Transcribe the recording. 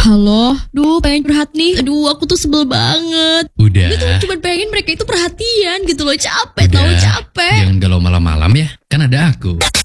Halo, pengen curhat nih. Aku tuh sebel banget. Udah. Gue tuh cuma pengen mereka itu perhatian gitu loh. Capek, Udah. tahu capek. Jangan galau malam-malam ya, kan ada aku.